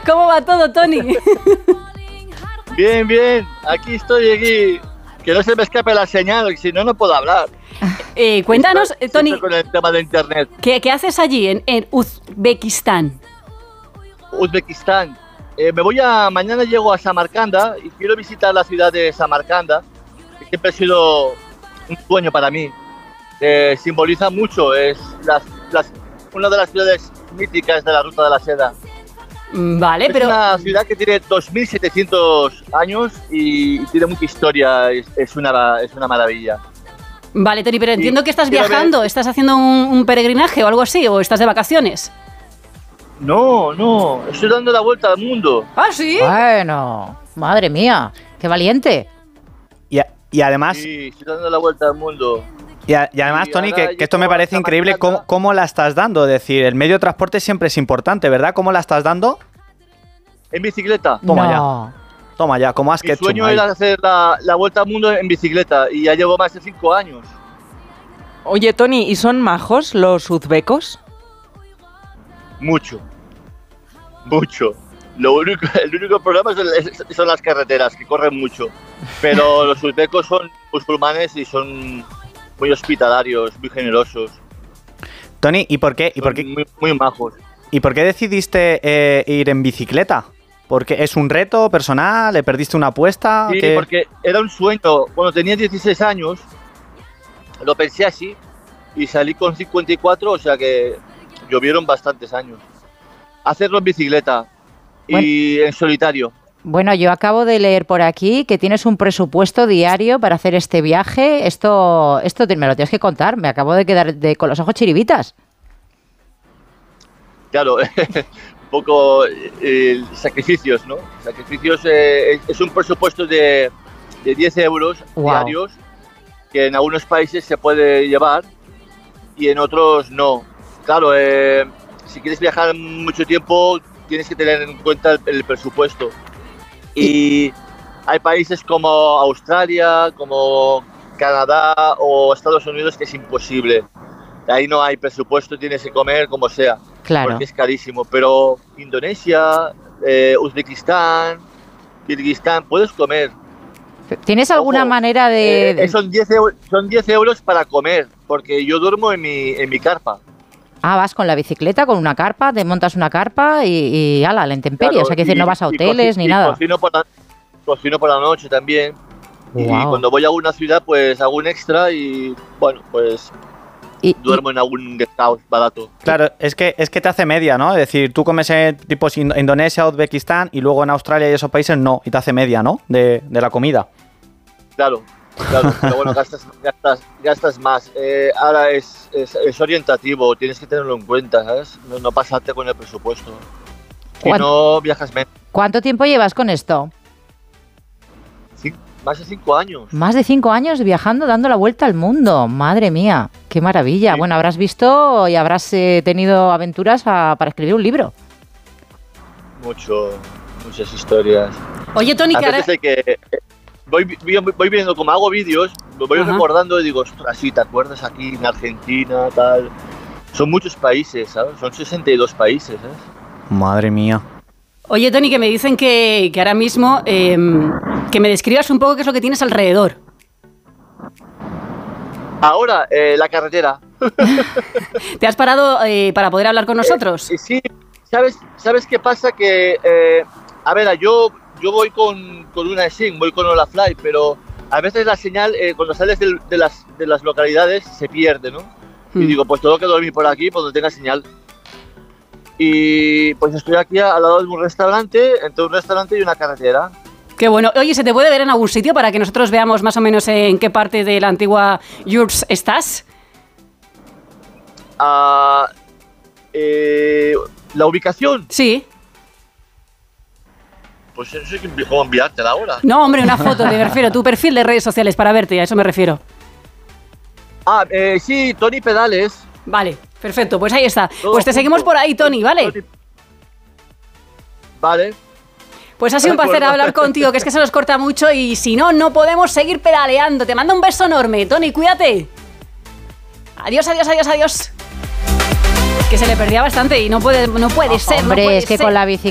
¿Cómo va todo, Tony? Bien, bien. Aquí estoy. Que no se me escape la señal, si no, no puedo hablar. Cuéntanos, Tony, con el tema de internet. ¿qué haces allí en Uzbekistán? Uzbekistán. Mañana llego a Samarcanda y quiero visitar la ciudad de Samarcanda, que siempre ha sido un sueño para mí. Simboliza mucho, es una de las ciudades míticas de la Ruta de la Seda. Vale, es una ciudad que tiene 2.700 años y tiene mucha historia, es una maravilla. Vale, Tony, pero entiendo que estás viajando, ¿estás haciendo un peregrinaje o algo así, o estás de vacaciones? No, estoy dando la vuelta al mundo. ¿Ah, sí? Bueno, madre mía, qué valiente. Y además... Sí, estoy dando la vuelta al mundo. Y además, Tony, que esto me parece increíble, ¿cómo la estás dando? Es decir, el medio de transporte siempre es importante, ¿verdad? ¿Cómo la estás dando? En bicicleta. Toma ya, como has que Mi sueño era hacer la vuelta al mundo en bicicleta y ya llevo más de 5 años. Oye, Tony, ¿y son majos los uzbecos? Mucho. El único problema son las carreteras, que corren mucho. Pero los uzbecos son musulmanes y son muy hospitalarios, muy generosos. Tony, ¿y por qué? Muy majos. ¿Y por qué decidiste ir en bicicleta? ¿Porque es un reto personal? ¿Le perdiste una apuesta? Sí, porque era un sueño. Cuando tenía 16 años, lo pensé así y salí con 54, o sea que llovieron bastantes años. Hacerlo en bicicleta y en solitario. Bueno, yo acabo de leer por aquí que tienes un presupuesto diario para hacer este viaje. Esto me lo tienes que contar. Me acabo de quedar con los ojos chiribitas. Claro, un poco sacrificios, ¿no? Sacrificios es un presupuesto de 10 euros diarios que en algunos países se puede llevar y en otros no. Claro, si quieres viajar mucho tiempo tienes que tener en cuenta el presupuesto. Y hay países como Australia, como Canadá o Estados Unidos que es imposible. Ahí no hay presupuesto, tienes que comer como sea, porque es carísimo. Pero Indonesia, Uzbekistán, Kirguistán, puedes comer. ¿Tienes alguna manera de...? Son 10 euros para comer, porque yo duermo en mi carpa. Ah, vas con la bicicleta, con una carpa, te montas una carpa y ala, la intemperie. Claro, o sea, que decir, no vas a hoteles ni nada. Cocino por la noche también. Wow. Y cuando voy a una ciudad, pues hago un extra y, bueno, pues duermo en algún guest house barato. Claro, es que te hace media, ¿no? Es decir, tú comes en tipo Indonesia, Uzbekistán y luego en Australia y esos países no, y te hace media, ¿no? De la comida. Claro, pero bueno, gastas más. Ahora es orientativo, tienes que tenerlo en cuenta, ¿sabes? No pasarte con el presupuesto. Si no, viajas menos. ¿Cuánto tiempo llevas con esto? Más de 5 años. Más de 5 años viajando, dando la vuelta al mundo. Madre mía, qué maravilla. Sí. Bueno, habrás visto y habrás tenido aventuras para escribir un libro. Muchas historias. Oye, Tony, que voy viendo, como hago vídeos, me voy recordando y digo, ostras, sí, ¿te acuerdas aquí en Argentina, tal? Son muchos países, ¿sabes? Son 62 países, ¿sabes? Madre mía. Oye, Tony, que me dicen que ahora mismo que me describas un poco qué es lo que tienes alrededor. Ahora, la carretera. ¿Te has parado para poder hablar con nosotros? Sí, ¿sabes qué pasa? Que, a ver, yo voy con una SIM, voy con Olafly, pero a veces la señal, cuando sales de las localidades, se pierde, ¿no? Y digo, pues tengo que dormir por aquí, por donde tenga señal. Y pues estoy aquí al lado de un restaurante, entre un restaurante y una carretera. Qué bueno. Oye, ¿se te puede ver en algún sitio para que nosotros veamos más o menos en qué parte de la antigua URSS estás? ¿La ubicación? Sí. Pues no sé cómo enviártela ahora. No, hombre, una foto, me refiero. Tu perfil de redes sociales para verte, a eso me refiero. Sí, Tony Pedales. Vale, perfecto, pues ahí está. Pues te seguimos por ahí, Tony, ¿vale? Vale. Pues ha sido un placer hablar contigo, que es que se nos corta mucho y si no, no podemos seguir pedaleando. Te mando un beso enorme, Tony, cuídate. Adiós, adiós, adiós, adiós. Que se le perdía bastante y no puede ser. Hombre, no puede es que ser. con la bicicleta